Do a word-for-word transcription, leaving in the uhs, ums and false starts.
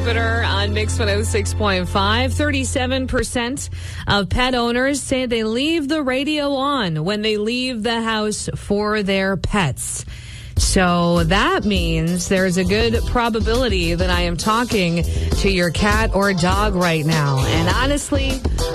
Jupiter on Mix one oh six point five. thirty-seven percent of pet owners say they leave the radio on when they leave the house for their pets. So that means there's a good probability that I am talking to your cat or dog right now. And honestly,